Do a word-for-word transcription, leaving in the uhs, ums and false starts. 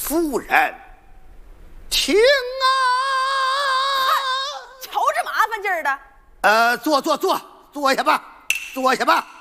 夫人，请啊！ 瞧这麻烦劲儿的。 呃，坐坐坐，坐下吧，坐下吧。